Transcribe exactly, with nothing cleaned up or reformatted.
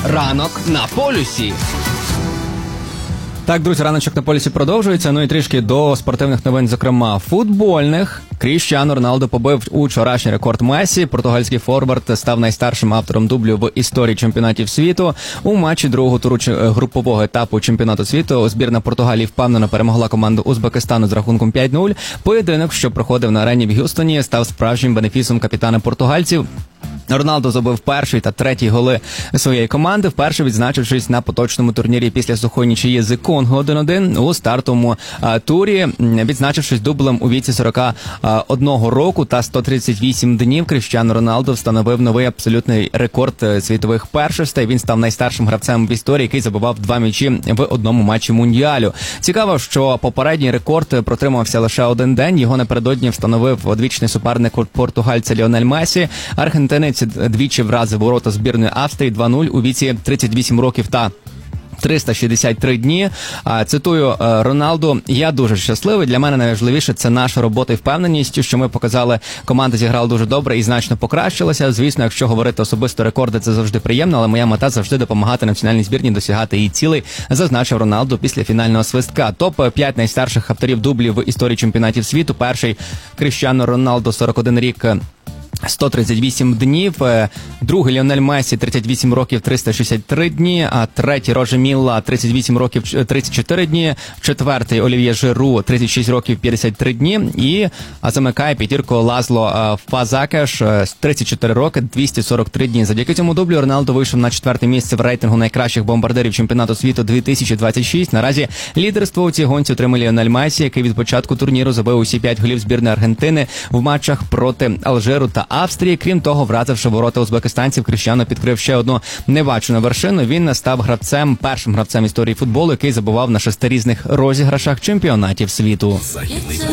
Ранок на полюсі. Так, друзі, раночок на полюсі продовжується. Ну і трішки до спортивних новин, зокрема футбольних. Кріштіану Роналдо побив учорашній рекорд Месі. Португальський форвард став найстаршим автором дублю в історії чемпіонатів світу. У матчі другого туру групового етапу чемпіонату світу збірна Португалії впевнено перемогла команду Узбекистану з рахунком п'ять нуль. Поєдинок, що проходив на арені в Г'юстоні, став справжнім бенефісом капітана португальців. Роналдо забив перший та третій голи своєї команди, вперше відзначившись на поточному турнірі після сухої нічиї з Конго один один у стартовому а, турі, відзначившись дублем у віці сорока одного року та сто тридцять вісім днів. Кріштіану Роналдо встановив новий абсолютний рекорд світових першостей. Він став найстаршим гравцем в історії, який забивав два м'ячі в одному матчі Мундіалю. Цікаво, що попередній рекорд протримався лише один день. Його напередодні встановив одвічний суперник португальця Ліонель Месі. Аргентинець двічі вразив ворота збірної Австрії два нуль у віці тридцять вісім років та триста шістдесят три дні. Цитую Роналду: «Я дуже щасливий. Для мене найважливіше – це наша робота і впевненість, що ми показали. Команда зіграла дуже добре і значно покращилася. Звісно, якщо говорити особисто рекорди, це завжди приємно, але моя мета завжди допомагати національній збірні досягати її цілей», зазначив Роналду після фінального свистка. топ п'ять найстарших авторів дублів в історії чемпіонатів світу. Перший – Кріштіану Роналдо, сорок один рік, сто тридцять вісім днів, другий Ліонель Месі, тридцять вісім років, триста шістдесят три дні, а третій Роже Мілла, тридцять вісім років, тридцять чотири дні, четвертий Олів'є Жиру, тридцять шість років, п'ятдесят три дні, і замикає п'ятірку Лазло Фазакеш, тридцять чотири роки, двісті сорок три дні. Завдяки цьому дублю Роналдо вийшов на четверте місце в рейтингу найкращих бомбардирів чемпіонату світу дві тисячі двадцять шість. Наразі лідерство у цій гонці отримав Ліонель Месі, який від початку турніру забив усі п'ять голів збірної Аргентини в матчах проти Алжиру та Австрії. Крім того, вразивши ворота узбекистанців, Кріштіану підкрив ще одну небачену вершину. Він став гравцем, першим гравцем історії футболу, який забував на шести різних розіграшах чемпіонатів світу.